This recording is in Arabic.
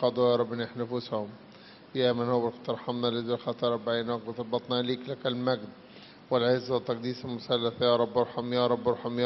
خاضوا يا رب نحن نفوسهم. يا من هو ترحمنا الذي خطر 40 وقبة البطن ليك لك المجد والعز والتقديس المثلث. يا رب ارحم، يا رب ارحم،